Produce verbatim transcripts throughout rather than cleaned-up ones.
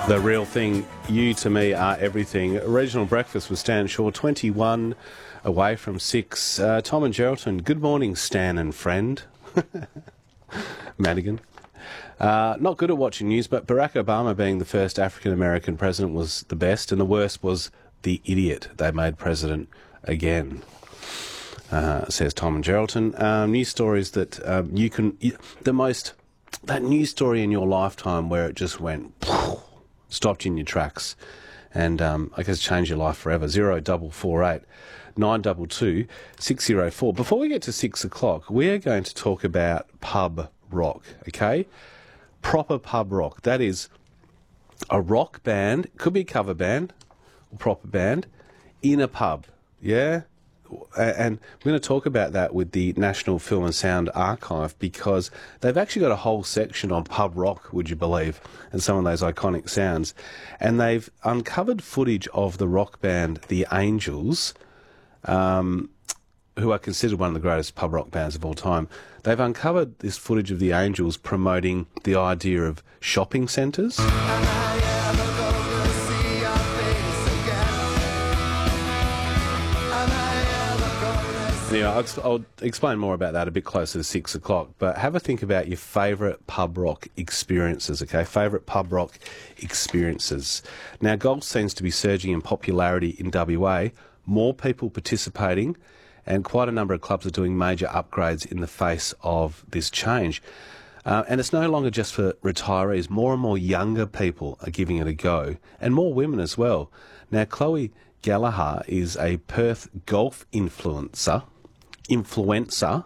The real thing, you to me are everything. Regional breakfast with Stan Shaw, twenty-one away from six. Uh, Tom and Geraldton, good morning, Stan and friend. Madigan. Uh, not good at watching news, but Barack Obama being the first African-American president was the best, and the worst was the idiot they made president again, uh, says Tom and Geraldton. Um, news stories that um, you can... You, the most... That news story in your lifetime where it just went... stopped you in your tracks and um, I guess changed your life forever. Zero double four eight nine double two six zero four. Before we get to six o'clock, we are going to talk about pub rock. Okay, proper pub rock. That is a rock band, could be a cover band or proper band in a pub. Yeah. And we're going to talk about that with the National Film and Sound Archive, because they've actually got a whole section on pub rock, would you believe, and some of those iconic sounds. And they've uncovered footage of the rock band The Angels, um, who are considered one of the greatest pub rock bands of all time. They've uncovered this footage of The Angels promoting the idea of shopping centres. Anyway, I'll, I'll explain more about that a bit closer to six o'clock, but have a think about your favourite pub rock experiences, okay? Favourite pub rock experiences. Now, golf seems to be surging in popularity in W A, more people participating, and quite a number of clubs are doing major upgrades in the face of this change. Uh, and it's no longer just for retirees. More and more younger people are giving it a go, and more women as well. Now, Chloe Gallagher is a Perth golf influencer, influencer,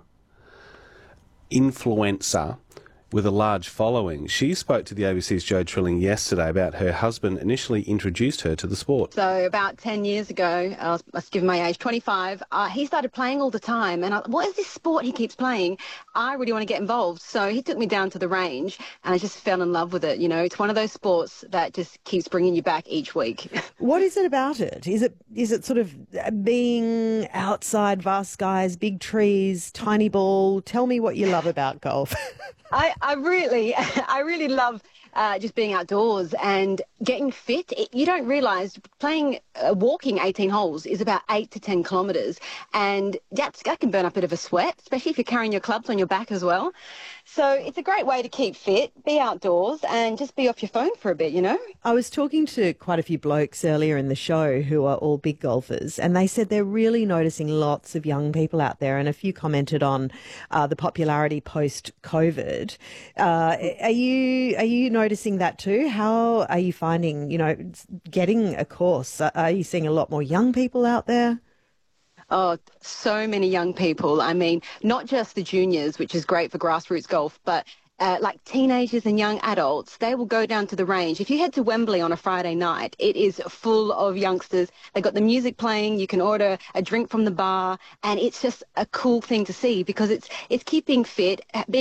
influencer with a large following. She spoke to the A B C's Joe Trilling yesterday about her husband initially introduced her to the sport. So about ten years ago, I was, I was given my age, twenty-five, uh, he started playing all the time. And I, what is this sport he keeps playing? I really want to get involved. So he took me down to the range and I just fell in love with it. You know, it's one of those sports that just keeps bringing you back each week. What is it about it? Is it is it sort of being outside, vast skies, big trees, tiny ball? Tell me what you love about golf. I, I really, I really love uh, just being outdoors and getting fit. It, you don't realise playing, uh, walking eighteen holes is about eight to ten kilometres, and that's, that can burn up a bit of a sweat, especially if you're carrying your clubs on your back as well. So it's a great way to keep fit, be outdoors, and just be off your phone for a bit, you know? I was talking to quite a few blokes earlier in the show who are all big golfers, and they said they're really noticing lots of young people out there, and a few commented on uh, the popularity post-COVID. Uh, are you are you noticing that too? How are you finding, you know, getting a course? Are you seeing a lot more young people out there? Oh, so many young people. I mean, not just the juniors, which is great for grassroots golf, but uh, like teenagers and young adults, they will go down to the range. If you head to Wembley on a Friday night, it is full of youngsters. They've got the music playing, you can order a drink from the bar, and it's just a cool thing to see because it's it's keeping fit, being